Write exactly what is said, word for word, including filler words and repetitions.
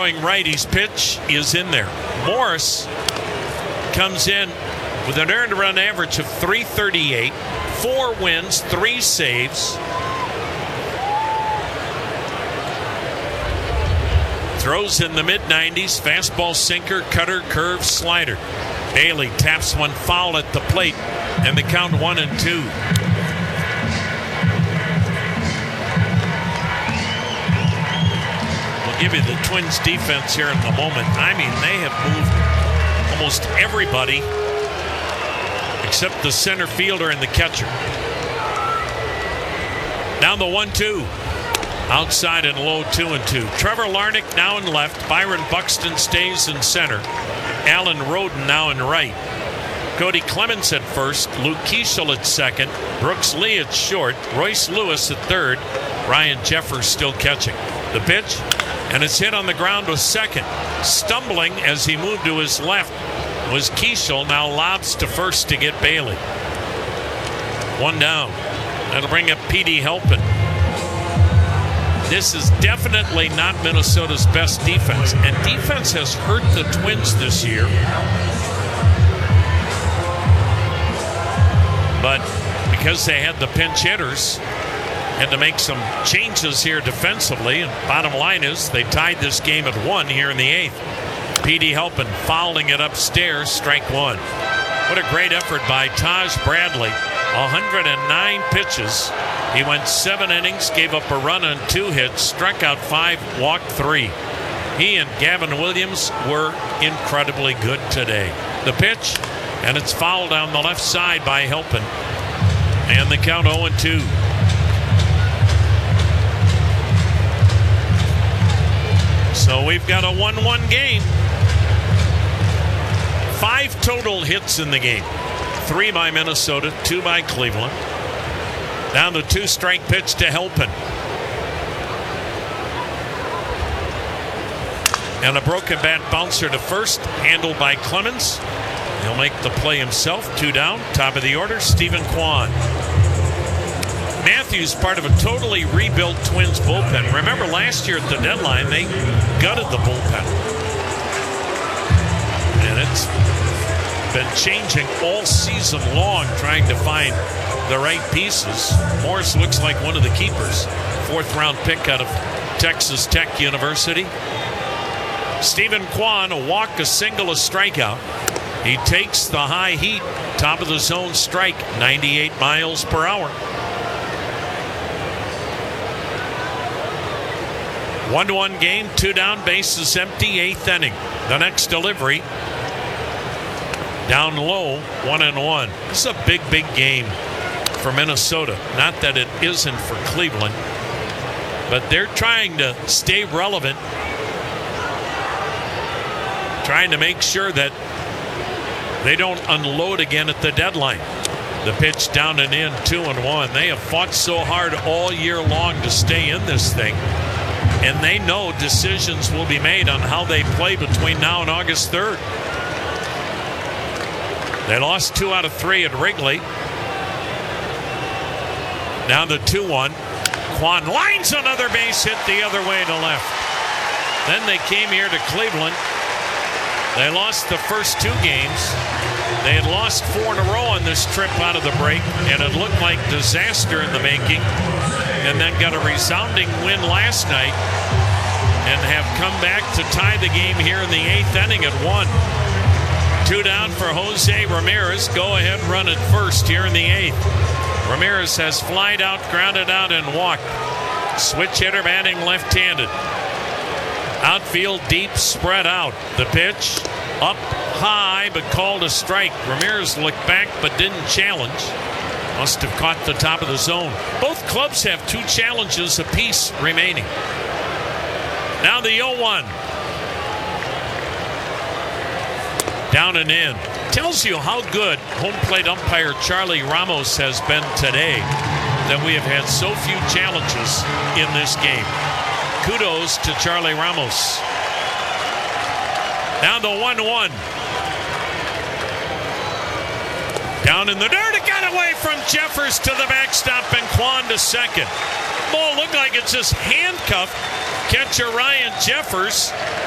throwing righty's pitch is in there. Morris comes in with an earned run average of three thirty-eight, four wins, three saves. Throws in the mid nineties, fastball, sinker, cutter, curve, slider. Bailey taps one foul at the plate, and the count one and two. We'll give you the Twins defense here in a moment. I mean, they have moved almost everybody except the center fielder and the catcher. Down the one two. Outside and low, two and two. Trevor Larnach now in left. Byron Buxton stays in center. Alan Roden now in right. Cody Clemens at first. Luke Kiesel at second. Brooks Lee at short. Royce Lewis at third. Ryan Jeffers still catching. The pitch, and it's hit on the ground to second. Stumbling as he moved to his left was Kiesel. Now lobs to first to get Bailey. One down. That'll bring up Petey Helpin. This is definitely not Minnesota's best defense, and defense has hurt the Twins this year. But because they had the pinch hitters, had to make some changes here defensively, and bottom line is they tied this game at one here in the eighth. Petey Helpin fouling it upstairs, strike one. What a great effort by Taj Bradley. one hundred nine pitches. He went seven innings, gave up a run on two hits, struck out five, walked three. He and Gavin Williams were incredibly good today. The pitch, and it's fouled down the left side by Helpin. And the count oh and two. So we've got a one one game. Five total hits in the game. Three by Minnesota, two by Cleveland. Down the two-strike pitch to Helpin. And a broken bat bouncer to first, handled by Clemens. He'll make the play himself. Two down, top of the order, Stephen Kwan. Matthews, part of a totally rebuilt Twins bullpen. Remember last year at the deadline, they gutted the bullpen. And it's been changing all season long, trying to find the right pieces. Morris looks like one of the keepers. Fourth round pick out of Texas Tech University. Stephen Kwan, a walk, a single, a strikeout. He takes the high heat, top of the zone strike, ninety-eight miles per hour. One to one game, two down, bases empty, eighth inning. The next delivery. Down low, one and one. This is a big, big game for Minnesota. Not that it isn't for Cleveland, but they're trying to stay relevant, trying to make sure that they don't unload again at the deadline. The pitch down and in, two and one. They have fought so hard all year long to stay in this thing, and they know decisions will be made on how they play between now and August third. They lost two out of three at Wrigley. Now the two one. Kwan lines another base hit the other way to left. Then they came here to Cleveland. They lost the first two games. They had lost four in a row on this trip out of the break, and it looked like disaster in the making. And then got a resounding win last night and have come back to tie the game here in the eighth inning at one. Two down for Jose Ramirez. Go ahead run at first here in the eighth. Ramirez has flied out, grounded out, and walked. Switch hitter batting left-handed. Outfield deep, spread out. The pitch up high, but called a strike. Ramirez looked back, but didn't challenge. Must have caught the top of the zone. Both clubs have two challenges apiece remaining. Now the oh one. Down and in. Tells you how good home plate umpire Charlie Ramos has been today, that we have had so few challenges in this game. Kudos to Charlie Ramos. Now the one one. Down in the dirt, it got away from Jeffers to the backstop, and Kwan to second. Ball looked like it's just handcuffed catcher Ryan Jeffers.